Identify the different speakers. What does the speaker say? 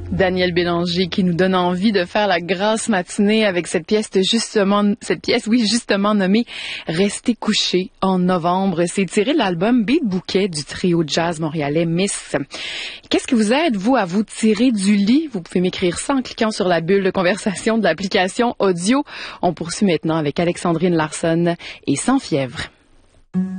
Speaker 1: Daniel Bélanger qui nous donne envie de faire la grasse matinée avec cette pièce justement nommée Rester couché en novembre. C'est tiré de l'album Beat Bouquet du trio de jazz montréalais Miss. Qu'est-ce qui vous aide, vous, à vous tirer du lit? Vous pouvez m'écrire ça en cliquant sur la bulle de conversation de l'application audio. On poursuit maintenant avec Alexandrine Larsson et Sans fièvre.